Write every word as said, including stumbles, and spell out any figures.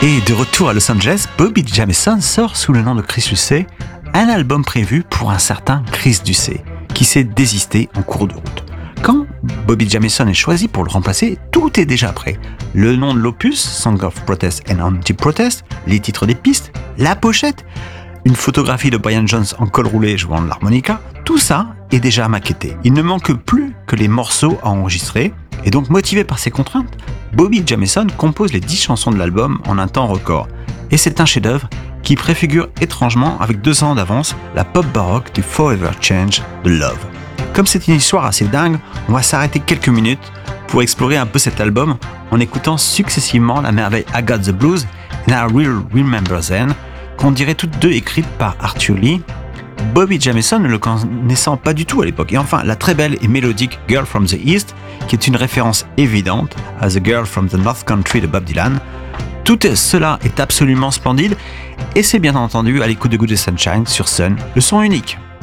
Et de retour à Los Angeles, Bobby Jamieson sort sous le nom de Chris Lucey un album prévu pour un certain Chris Ducey, qui s'est désisté en cours de route. Quand Bobby Jamieson est choisi pour le remplacer, tout est déjà prêt. Le nom de l'opus, Song of Protest and Anti-Protest, les titres des pistes, la pochette, une photographie de Brian Jones en col roulé jouant de l'harmonica, tout ça est déjà maquetté. Il ne manque plus que les morceaux à enregistrer, et donc motivé par ces contraintes, Bobby Jamieson compose les dix chansons de l'album en un temps record. Et c'est un chef-d'œuvre qui préfigure étrangement, avec deux ans d'avance, la pop baroque du Forever Change de Love. Comme c'est une histoire assez dingue, on va s'arrêter quelques minutes pour explorer un peu cet album en écoutant successivement la merveille I Got the Blues et I Will Remember Then, qu'on dirait toutes deux écrites par Arthur Lee, Bobby Jamieson ne le connaissant pas du tout à l'époque. Et enfin, la très belle et mélodique Girl from the East, qui est une référence évidente à The Girl from the North Country de Bob Dylan. Tout cela est absolument splendide, et c'est bien entendu à l'écoute de Good Day Sunshine sur Sun, le son unique.